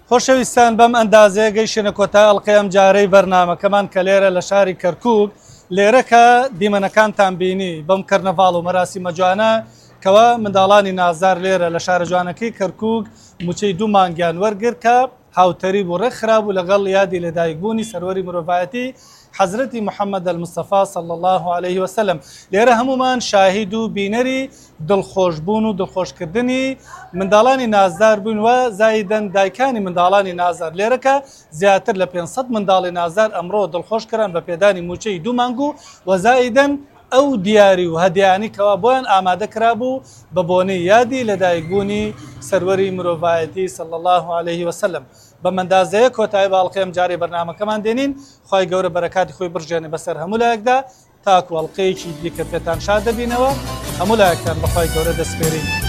خۆشەویستان بەم ئەندازەیە گەیشتنە کۆتای ئەڵقەی ئەم جارەی بەرنامەکەمان کە لێرە لە شاری کەرکووک لێرەکە دیمەنەکانتان بینی بەم کەرنەڤاڵ و مەراسیمە جوانە کەوا منداڵانی نازدار لێرە لە شارە جوانەکەی کەرکووک موچەی 2 مانگیان وەرگرت کە هاوتەری بوو ڕێکخرابوو لەگەڵ یادی لەدایکبوونی سەروەری مرۆڤایەتی حەزرەتی محەممەد المستەفا صلی الله عليه وسلم. لێرە هەمومان شاهید و بینەری دڵخۆشبوون و دڵخۆشکردنی منداڵانی نازدار بوون و زایدەن دایکانی منداڵانی نازدار لێرەکە زیاتر لە 500 منداڵی نازدار ئەمڕۆ دڵخۆش کردن بە پێدانی موچەی 2 مانگ و زایدەن ئەو دیاری و هەدیانی کەوا بۆیان ئامادە کرابوو بە بۆنەی یادی لەدایکبوونی سەروەری مرۆڤایەتی صلی الله عليه وسلم. بە مەندازەیە کۆتایی باڵقەی ئەم جارەی بەرنامەکەمان دێنین. خوای گەورە بەرەکاتی خۆی بڕژێنێ بەسەر هەموو لایەکدا تاکو ئەڵقەیەکی دیکە پێتان شاد دەبینەوە. هەموو لایەکتان بەخوای گەورە دەسپێرین.